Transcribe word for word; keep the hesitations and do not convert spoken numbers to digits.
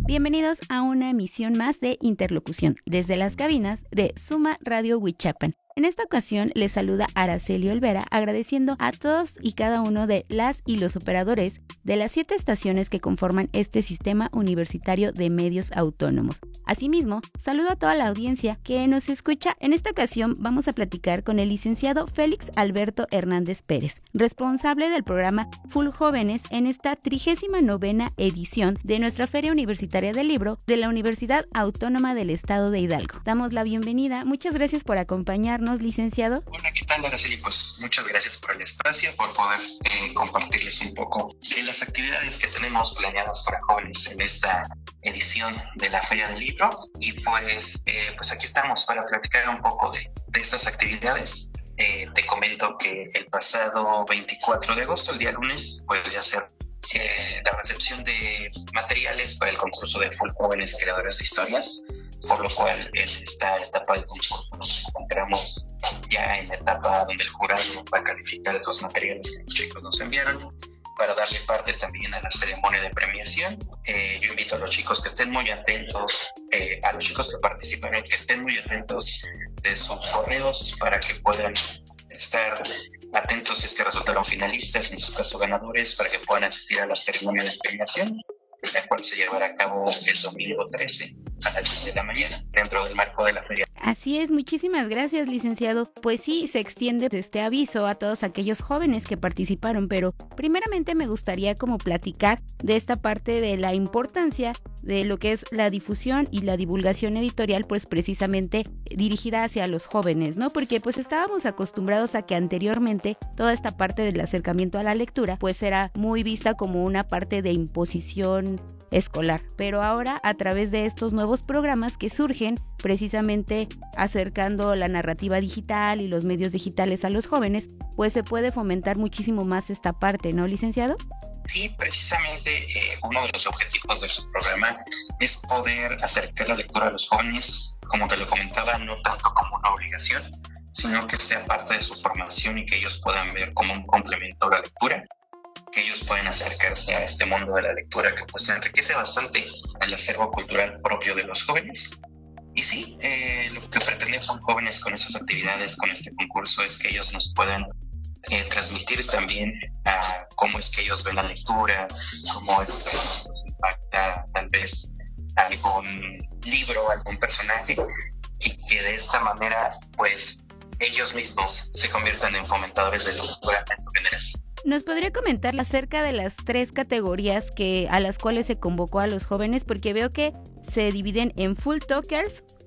Bienvenidos a una emisión más de Interlocución desde las cabinas de Suma Radio Huichapan. En esta ocasión les saluda Araceli Olvera, agradeciendo a todos y cada uno de las y los operadores de las siete estaciones que conforman este sistema universitario de medios autónomos. Asimismo, saludo a toda la audiencia que nos escucha. En esta ocasión vamos a platicar con el licenciado Félix Alberto Hernández Pérez, responsable del programa Full Jóvenes en esta trigésima novena edición de nuestra Feria Universitaria del Libro de la Universidad Autónoma del Estado de Hidalgo. Damos la bienvenida. Muchas gracias por acompañarnos, licenciado. Hola, ¿qué tal, Araceli? Pues muchas gracias por el espacio, por poder eh, compartirles un poco de las actividades que tenemos planeadas para jóvenes en esta edición de la Feria del Libro. Y pues, eh, pues aquí estamos para platicar un poco de, de estas actividades. Eh, te comento que el pasado veinticuatro de agosto, el día lunes, puede hacer eh, la recepción de materiales para el concurso de Full Jóvenes Creadores de Historias, por lo cual en esta etapa del concurso nos encontramos ya en la etapa donde el jurado va a calificar esos materiales que los chicos nos enviaron para darle parte también a la ceremonia de premiación. Eh, yo invito a los chicos que estén muy atentos, eh, a los chicos que participaron, que estén muy atentos de sus correos para que puedan estar atentos si es que resultaron finalistas, en su caso ganadores, para que puedan asistir a la ceremonia de premiación, la cual se llevará a cabo el domingo trece a las diez de la mañana, dentro del marco de la feria. Así es, muchísimas gracias, licenciado. Pues sí, se extiende este aviso a todos aquellos jóvenes que participaron, pero primeramente me gustaría como platicar de esta parte de la importancia de lo que es la difusión y la divulgación editorial, pues precisamente dirigida hacia los jóvenes, ¿no? Porque pues estábamos acostumbrados a que anteriormente toda esta parte del acercamiento a la lectura pues era muy vista como una parte de imposición escolar, pero ahora a través de estos nuevos programas que surgen precisamente acercando la narrativa digital y los medios digitales a los jóvenes, pues se puede fomentar muchísimo más esta parte, ¿no, licenciado? Sí, precisamente eh, uno de los objetivos de su programa es poder acercar la lectura a los jóvenes, como te lo comentaba, no tanto como una obligación, sino que sea parte de su formación y que ellos puedan ver como un complemento a la lectura, que ellos pueden acercarse a este mundo de la lectura que pues enriquece bastante el acervo cultural propio de los jóvenes. Y sí, eh, lo que pretendemos con jóvenes con esas actividades, con este concurso, es que ellos nos puedan eh, transmitir también a cómo es que ellos ven la lectura, cómo es que les impacta tal vez algún libro, algún personaje, y que de esta manera pues ellos mismos se conviertan en fomentadores de la lectura en su generación. ¿Nos podría comentar acerca de las tres categorías que a las cuales se convocó a los jóvenes? Porque veo que se dividen en Full Talkers,